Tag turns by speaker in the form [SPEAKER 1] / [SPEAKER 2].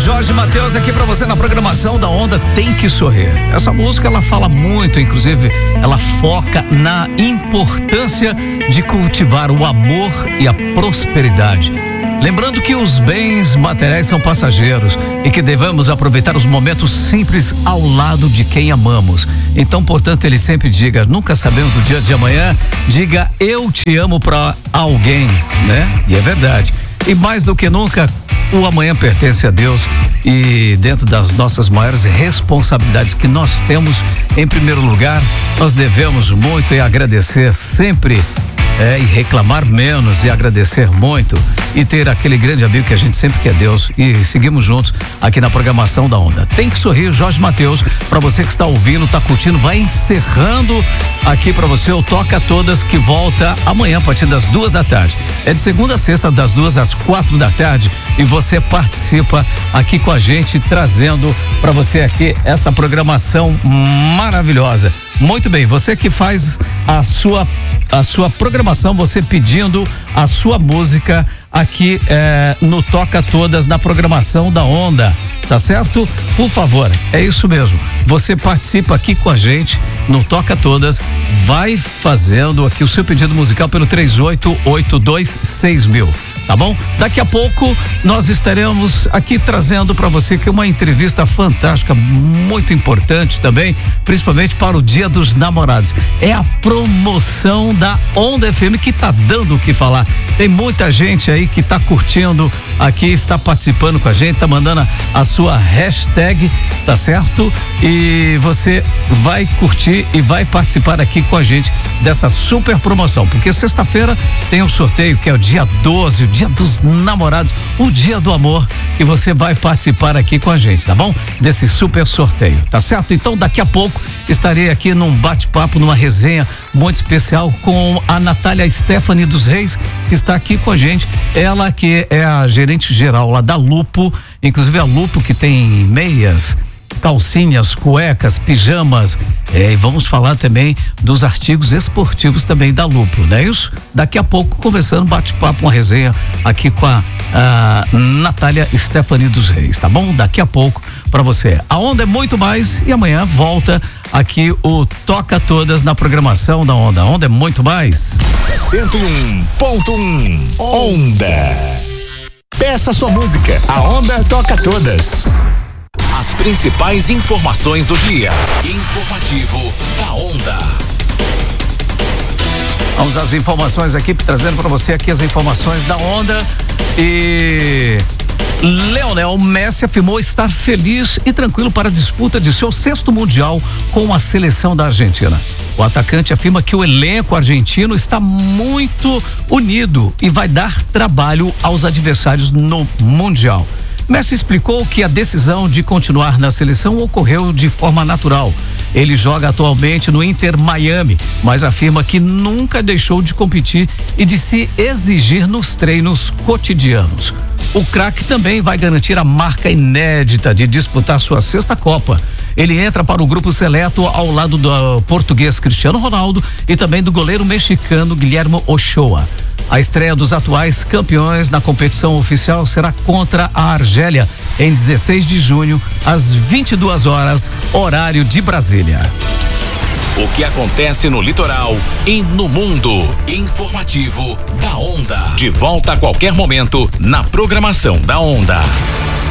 [SPEAKER 1] Jorge Mateus aqui pra você na programação da Onda Tem Que Sorrir. Essa música, ela fala muito, inclusive, ela foca na importância de cultivar o amor e a prosperidade. Lembrando que os bens materiais são passageiros e que devemos aproveitar os momentos simples ao lado de quem amamos. Então, portanto, ele sempre diga, nunca sabendo do dia de amanhã, diga eu te amo pra alguém, né? E é verdade. E mais do que nunca, o amanhã pertence a Deus e dentro das nossas maiores responsabilidades que nós temos, em primeiro lugar, nós devemos muito e agradecer sempre e reclamar menos e agradecer muito e ter aquele grande amigo que a gente sempre quer, Deus, e seguimos juntos aqui na programação da Onda. Tem que sorrir, Jorge Mateus, para você que está ouvindo, está curtindo, vai encerrando aqui para você o Toca Todas, que volta amanhã a partir das 2h. É de segunda a sexta, das 2 às 4 da tarde, e você participa aqui com a gente, trazendo para você aqui essa programação maravilhosa. Muito bem, você que faz a sua programação, você pedindo a sua música aqui no Toca Todas, na programação da Onda, tá certo? Por favor, é isso mesmo. Você participa aqui com a gente no Toca Todas, vai fazendo aqui o seu pedido musical pelo 38826000. Tá bom? Daqui a pouco nós estaremos aqui trazendo para você que uma entrevista fantástica, muito importante também, principalmente para o Dia dos Namorados. É a promoção da Onda FM que tá dando o que falar. Tem muita gente aí que tá curtindo aqui, está participando com a gente, tá mandando a sua hashtag, tá certo? E você vai curtir e vai participar aqui com a gente dessa super promoção, porque sexta-feira tem um sorteio que é o dia 12, o Dia dos Namorados, o Dia do Amor, e você vai participar aqui com a gente, tá bom? Desse super sorteio, tá certo? Então daqui a pouco estarei aqui num bate-papo, numa resenha muito especial com a Natália Stephanie dos Reis, que está aqui com a gente, ela que é a gerente geral lá da Lupo, inclusive a Lupo que tem meias, calcinhas, cuecas, pijamas, e vamos falar também dos artigos esportivos também da Lupo, não é isso? Daqui a pouco conversando, bate-papo, uma resenha aqui com a Natália Stephanie dos Reis, tá bom? Daqui a pouco pra você. A Onda é muito mais e amanhã volta aqui o Toca Todas na programação da Onda. A Onda é muito mais.
[SPEAKER 2] 101.1 Onda. Peça sua música. A Onda toca todas. As principais informações do dia. Informativo da Onda.
[SPEAKER 1] Vamos às informações aqui, trazendo para você aqui as informações da Onda. E Lionel Messi afirmou estar feliz e tranquilo para a disputa de seu 6º Mundial com a seleção da Argentina. O atacante afirma que o elenco argentino está muito unido e vai dar trabalho aos adversários no Mundial. Messi explicou que a decisão de continuar na seleção ocorreu de forma natural. Ele joga atualmente no Inter Miami, mas afirma que nunca deixou de competir e de se exigir nos treinos cotidianos. O craque também vai garantir a marca inédita de disputar sua 6ª Copa. Ele entra para o grupo seleto ao lado do português Cristiano Ronaldo e também do goleiro mexicano Guillermo Ochoa. A estreia dos atuais campeões na competição oficial será contra a Argélia em 16 de junho, às 22 horas, horário de Brasília.
[SPEAKER 2] O que acontece no litoral e no mundo. Informativo da Onda. De volta a qualquer momento na programação da Onda.